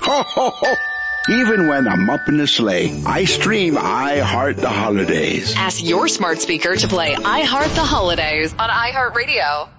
Ho, ho, ho. Even when I'm up in the sleigh, I stream I Heart the Holidays. Ask your smart speaker to play I Heart the Holidays on iHeartRadio.